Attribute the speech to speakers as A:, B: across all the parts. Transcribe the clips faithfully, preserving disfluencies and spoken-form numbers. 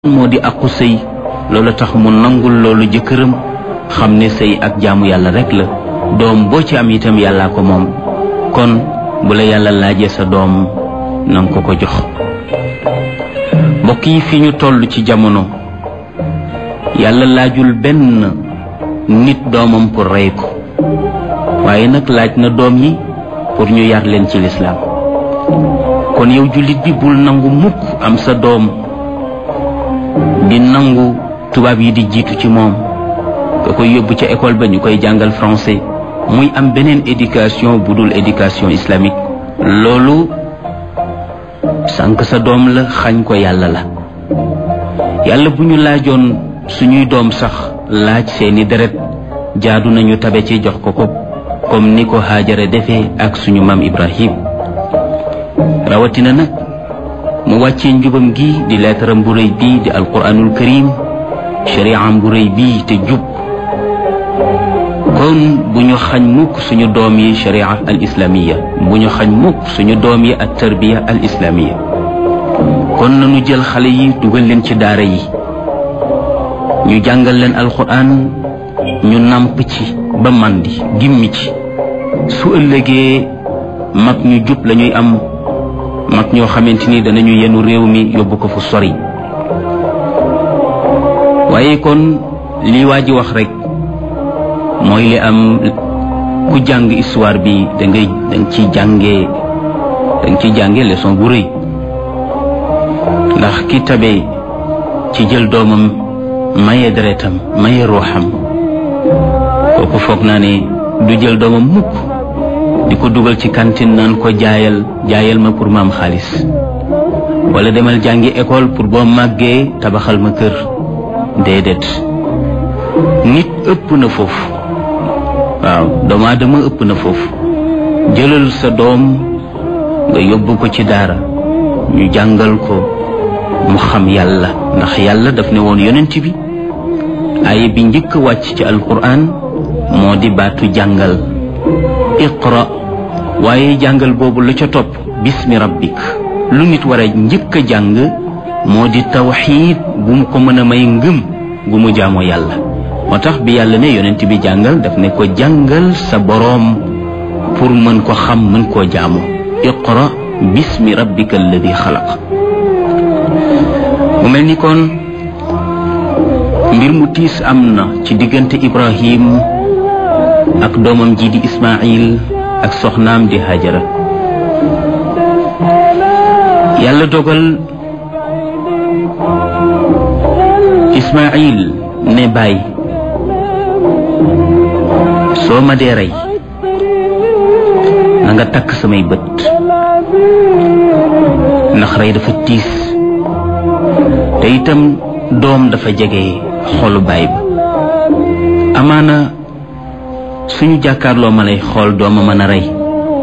A: moo di aqu sëy loolu tax mu nangul loolu jëkkëram xam ne sëy ak jaamu yàlla rek la doom boo ci am itam yàllaa ko moom kon bu la yàlla laajee sa doom nanga ko ko jox. mbokk yi fi ñu toll ci jamono yàlla laajul benn nit doomam pour rey ko waaye nag laaj na doom yi pour ñu yar leen ci lislaam kon yow jullit bi bul nangu mukk am sa doom di nangu tubaab yi di jiitu ci moom nga koy yóbbu ca école ba ñu koy jàngal français muy am beneen éducation bu dul éducation islamique loolu sànq sa doom la xañ ko yàlla la. yàlla bu ñu laajoon suñuy doom sax laaj seeni deret jaadu nañu tabe ci jox ko ko comme ni ko Haajara defee ak suñu maam Ibrahim rawatina nag mu wàccee njubam gi di leetaram bu rëy bii di alquranul karim shari'am bu rëy bii te jub kon bu ñu xañ mukk suñu doom yi sharia al islamiya bu ñu xañ mukk suñu doom yi at tarbiya al islamiya kon nañu jël xale yi dugal leen ci daara yi ñu jàngal leen alquran ñu nàmp ci ba màndi gimmi ci su ëllëgee mag ñu jub lañuy am mag ñoo xamante ni danañu yenu réew mi yóbbu ko fu sori waaye kon li waa ji wax rek mooy li am ku jàng histoire bi da ngay da nga ciy jàngee da nga ciy jàngee leçon bu rëy ndax ki tabe ci jël doomam maye deretam maye ruuxam kooku foog naa ne du jël doomam mukk di ko dugal ci cantine naan ko jaayal jaayal ma pour ma am xaalis wala demal jàngi école pour boo màggee tabaxal ma kër déedéet nit ëpp na foofu waaw doomu aadama ëpp na foofu jëlal sa doom nga yóbbu ko ci daara ñu jàngal ko mu xam yàlla ndax yàlla daf ne woon yonent bi aaya bi njëkk wàcc ci alquran moo di baatu jàngal iqra waaye jàngal boobu lu ca topp bismi rabbik lu nit war a njëkk a jàng moo di tawxiid bu mu ko mën a may ngëm gu mu jaamoo yàlla moo tax bi yàlla ne yonent bi jàngal daf ne ko jàngal sa boroom pour mën ko xam mën koo jaamu iqra bismi rabbika alladi xalaq mu mel ni kon mbir mu tiis am na ci diggante Ibrahim ak doomam ji di Ismaïl ak soxnaam di Hajara yàlla dogal Ismaïl ne baay soo ma dee rey na nga takk samay bët ndax rey dafa tiis te itam doom dafa jege xolu baay ba amaana suñu jàkkaarloo ma lay xool doo ma mën a rey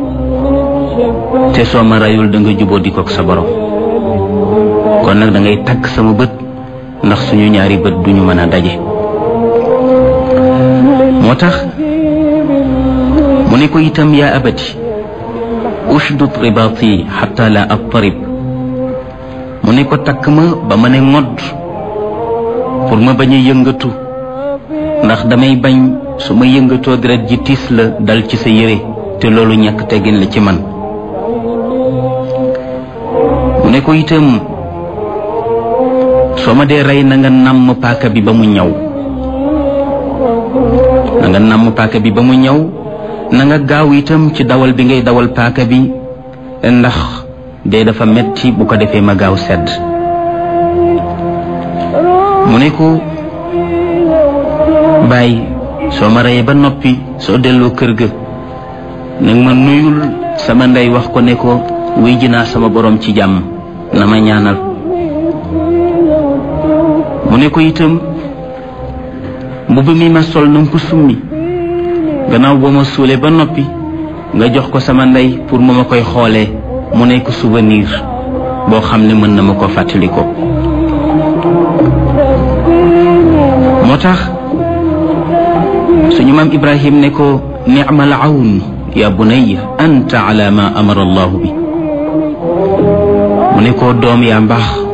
A: te soo ma reyul da nga juboo di kook sa borom kon nag da ngay takk sama bët ndax suñu ñaari bët duñu mën a daje moo tax mu ne ko itam yaa abati ushdud ribaati xatta la attarib mu ne ko takk ma ba ma ne ngodd pour ma bañ a yëngatu ndax damay bañ su ma yëngatoo deret ji tiis la dal ci sa yére te loolu ñàkk teggin la ci man mu ne ko itam soo ma dee rey na nga nàmm paaka bi ba mu ñaw na nga nàmm paaka bi ba mu ñaw na nga gaaw itam ci dawal bi ngay dawal paaka bi ndax dee dafa metti bu ko defee ma gaaw sedd mu ne ko bàyyi soo ma reyee ba noppi soo delloo kër ga nag ma nuyul sama ndey wax ko ne ko wuy ji naa sama borom ci jàmm na ma ñaanal mu ne ko itam mbubb mi ma sol na nga ko summi gannaaw boo ma suulee ba noppi nga jox ko sama ndey pour ma ma koy xoolee mu nekk souvenir boo xam ne mën na ma ko fàttali ko moo tax suñu maam Ibrahim ne ko ni'mal awn ya bunayya anta ala ma amara allahu bi mu ne ko doom yaa mbaax